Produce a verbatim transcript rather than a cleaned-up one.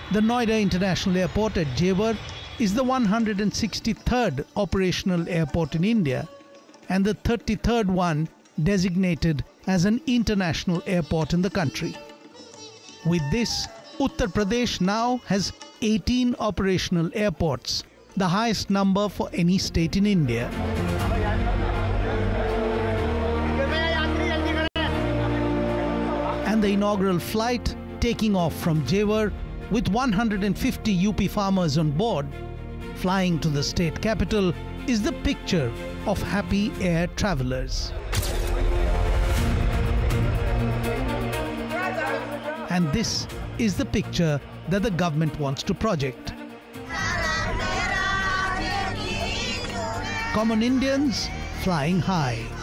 The Noida International Airport at Jewar is the one hundred sixty-third operational airport in India and the thirty-third one designated as an international airport in the country. With this, Uttar Pradesh now has eighteen operational airports, the highest number for any state in India. And the inaugural flight taking off from Jewar with one hundred fifty U P farmers on board, flying to the state capital, is the picture of happy air travelers. And this is the picture that the government wants to project. Common Indians flying high.